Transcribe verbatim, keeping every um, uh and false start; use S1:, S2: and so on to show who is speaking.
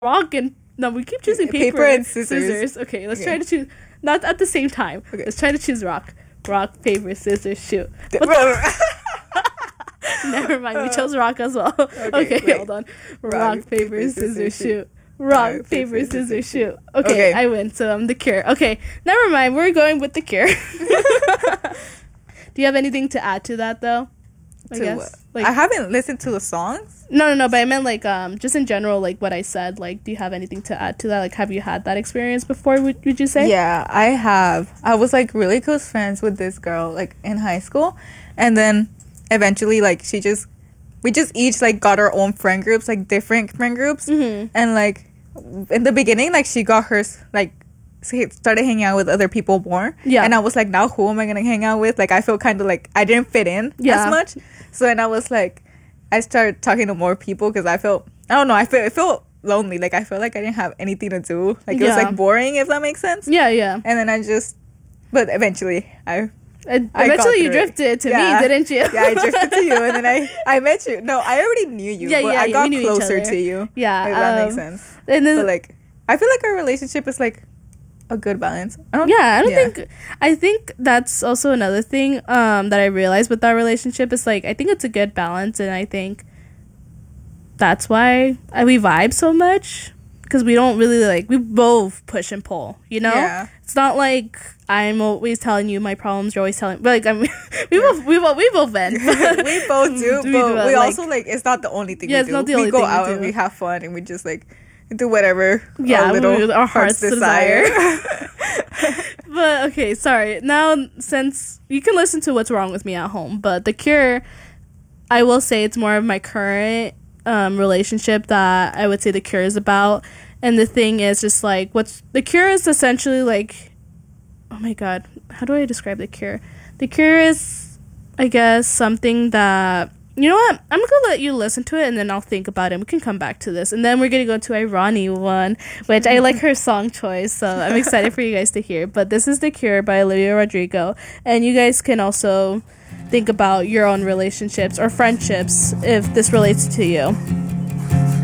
S1: rock and no, we keep choosing paper,
S2: paper and scissors.
S1: scissors. Okay, let's
S2: Okay.
S1: try to choose not at the same time.
S2: Okay.
S1: Let's try to choose rock. Rock, paper, scissors, shoot. Never mind, we chose rock as well. Okay, okay
S2: wait.
S1: hold on. Rock, paper, scissors, shoot. Rock, paper, scissors, shoot. Okay,
S2: Okay.
S1: I win. So I'm the Cure. Okay, never mind. We're going with the Cure. Do you have anything to add to that though? I
S2: To
S1: guess.
S2: what?
S1: Like
S2: I haven't listened to the songs.
S1: no, no, no. But I meant like um, just in general, like what I said. Like, do you have anything to add to that? Like, have you had that experience before? Would Would you say?
S2: Yeah, I have. I was like really close friends with this girl like in high school, and then eventually like she just we just each like got our own friend groups, like different friend groups,
S1: Mm-hmm.
S2: and like in the beginning like she got hers like she started hanging out with other people more.
S1: Yeah.
S2: And I was like, now who am I gonna hang out with? Like I feel kind of like I didn't fit in
S1: Yeah.
S2: as much. So then I was like, I started talking to more people because I felt I don't know I felt it felt lonely. Like I felt like I didn't have anything to do. Like it was
S1: Yeah.
S2: like boring, if that makes sense.
S1: Yeah, yeah.
S2: And then I just, but eventually I
S1: And
S2: I got
S1: eventually, you
S2: through it.
S1: drifted to
S2: Yeah.
S1: me, didn't you?
S2: yeah, I drifted to you, and then I I met you. No, I already knew you,
S1: Yeah,
S2: but
S1: yeah,
S2: I
S1: we
S2: got
S1: knew each
S2: closer
S1: other.
S2: to you.
S1: Yeah,
S2: If that makes
S1: um,
S2: sense.
S1: And then,
S2: But like, I feel like our relationship is like a good balance. I don't,
S1: yeah, I don't
S2: yeah.
S1: think. I think that's also another thing um, that I realized with our relationship is like I think it's a good balance, and I think that's why I, we vibe so much because we don't really like we both push and pull. You know,
S2: Yeah.
S1: it's not like I'm always telling you my problems. You're always telling, but like I mean, we both we both we both vent.
S2: we both do,
S1: We
S2: but
S1: do,
S2: we
S1: like-
S2: also like it's not the only thing
S1: Yeah,
S2: we
S1: it's
S2: do.
S1: not the
S2: we
S1: only
S2: go
S1: thing we
S2: out
S1: do.
S2: and we have fun and we just like do whatever
S1: Yeah,
S2: our little
S1: we- our
S2: hearts,
S1: hearts
S2: desire.
S1: But okay, sorry. Now, since you can listen to what's wrong with me at home, but the Cure, I will say it's more of my current um, relationship that I would say the Cure is about. And the thing is just like what's the Cure is essentially like, oh my god, how do I describe the Cure? The Cure is, I guess, something that. You know what? I'm gonna let you listen to it and then I'll think about it. We can come back to this. And then we're gonna go to Irani one, which I like her song choice, so I'm excited for you guys to hear. But this is The Cure by Olivia Rodrigo. And you guys can also think about your own relationships or friendships if this relates to you.